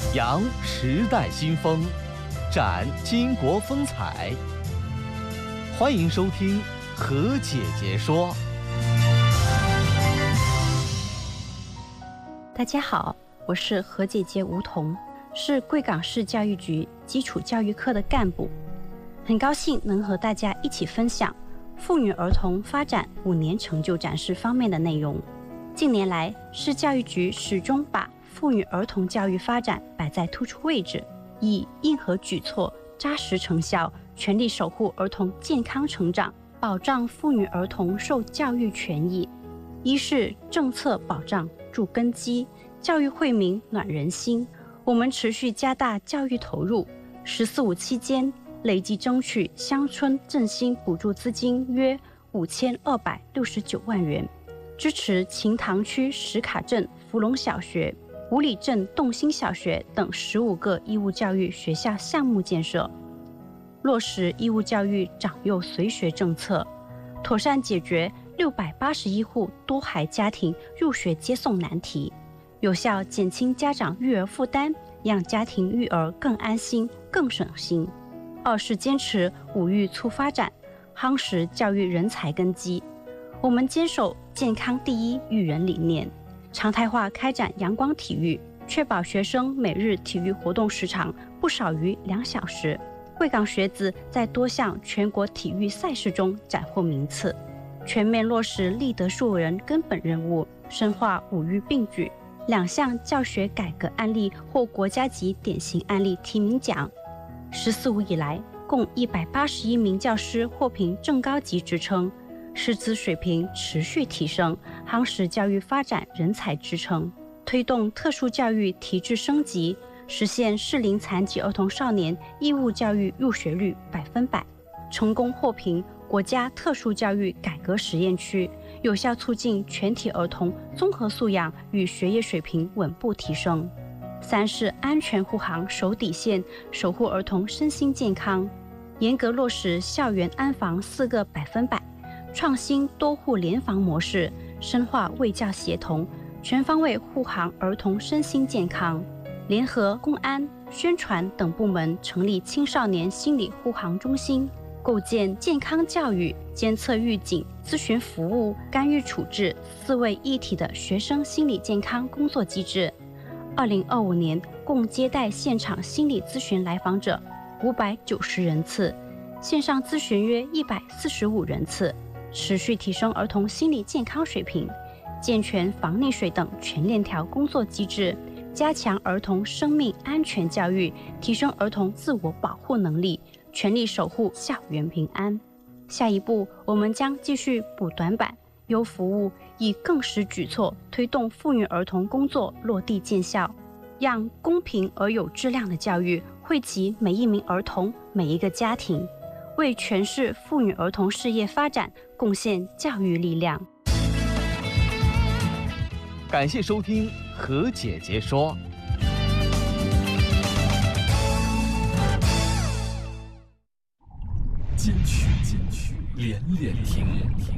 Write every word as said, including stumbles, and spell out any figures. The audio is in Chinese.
扬时代新风，展巾帼风采。欢迎收听何姐姐说。 大家好，我是何姐姐吴彤，是贵港市教育局基础教育科的干部，很高兴能和大家一起分享妇女儿童发展五年成就展示方面的内容。近年来，市教育局始终把妇女儿童教育发展摆在突出位置，以硬核举措、扎实成效，全力守护儿童健康成长，保障妇女儿童受教育权益。一是政策保障筑根基，教育惠民暖人心。我们持续加大教育投入，十四五期间累计争取乡村振兴补助资金约五千二百六十九万元，支持秦塘区石卡镇福隆小学、五里镇洞兴小学等十五个义务教育学校项目建设，落实义务教育长幼随学政策，妥善解决六百八十一户多孩家庭入学接送难题，有效减轻家长育儿负担，让家庭育儿更安心、更省心。二是坚持五育促发展，夯实教育人才根基。我们坚守健康第一育人理念，常态化开展阳光体育，确保学生每日体育活动时长不少于两小时。贵港学子在多项全国体育赛事中斩获名次，全面落实立德树人根本任务，深化五育并举。两项教学改革案例获国家级典型案例提名奖。十四五以来，共一百八十一名教师获评正高级职称，师资水平持续提升，夯实教育发展人才支撑，推动特殊教育提质升级，实现适龄残疾儿童少年义务教育入学率百分百，成功获评国家特殊教育改革实验区，有效促进全体儿童综合素养与学业水平稳步提升。三是安全护航守底线，守护儿童身心健康，严格落实校园安防四个百分百，创新多户联防模式，深化卫教协同，全方位护航儿童身心健康。联合公安、宣传等部门成立青少年心理护航中心，构建健康教育、监测预警、咨询服务、干预处置四位一体的学生心理健康工作机制。二零二五年共接待现场心理咨询来访者五百九十人次，线上咨询约一百四十五人次，持续提升儿童心理健康水平，健全防溺水等全链条工作机制，加强儿童生命安全教育，提升儿童自我保护能力，全力守护校园平安。下一步，我们将继续补短板、优服务，以更实举措推动妇女儿童工作落地见效，让公平而有质量的教育惠及每一名儿童、每一个家庭，为全市妇女儿童事业发展贡献教育力量。 感谢收听何姐姐说。 金曲金曲连连听。